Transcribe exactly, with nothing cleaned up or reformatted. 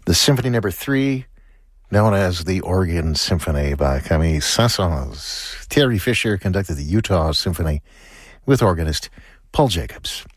The Symphony Number Three, known as the Organ Symphony by Camille Saint-Saëns. Thierry Fisher conducted the Utah Symphony with organist Paul Jacobs.